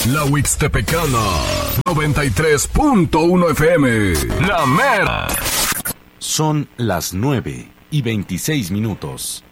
La Huixtepecana, 93.1 FM. La Mera. Son las 9:26.